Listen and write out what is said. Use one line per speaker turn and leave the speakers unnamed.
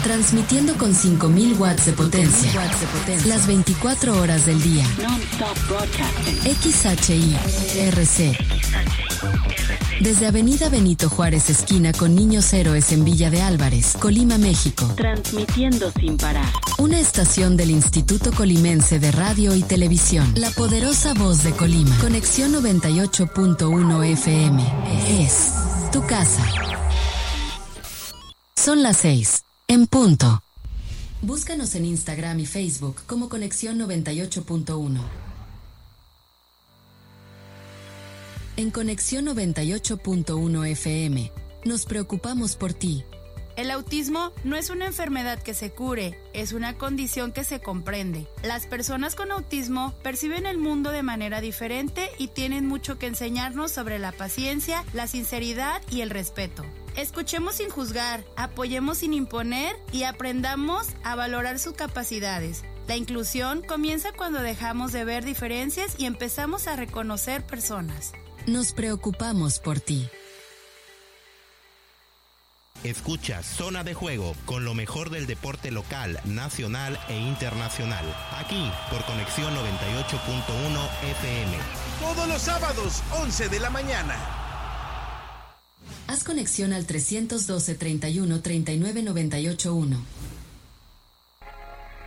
Transmitiendo con 5.000 watts de potencia. Las 24 horas del día. XHI-RC. Desde Avenida Benito Juárez, esquina con Niños Héroes en Villa de Álvarez, Colima, México.
Transmitiendo sin parar.
Una estación del Instituto Colimense de Radio y Televisión. La poderosa voz de Colima. Conexión 98.1 FM. Es tu casa. Son las 6. En punto. Búscanos en Instagram y Facebook como Conexión 98.1. En Conexión 98.1 FM, nos preocupamos por ti.
El autismo no es una enfermedad que se cure, es una condición que se comprende. Las personas con autismo perciben el mundo de manera diferente y tienen mucho que enseñarnos sobre la paciencia, la sinceridad y el respeto. Escuchemos sin juzgar, apoyemos sin imponer y aprendamos a valorar sus capacidades. La inclusión comienza cuando dejamos de ver diferencias y empezamos a reconocer personas.
Nos preocupamos por ti.
Escucha Zona de Juego con lo mejor del deporte local, nacional e internacional. Aquí por Conexión 98.1 FM.
Todos los sábados, 11 de la mañana.
Haz conexión al 312 31 39 98 1.